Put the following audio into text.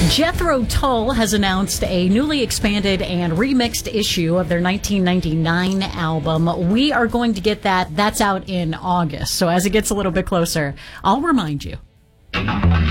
Jethro Tull has announced a newly expanded and remixed issue of their 1999 album. We are going to get that. That's out in August. So as it gets a little bit closer, I'll remind you.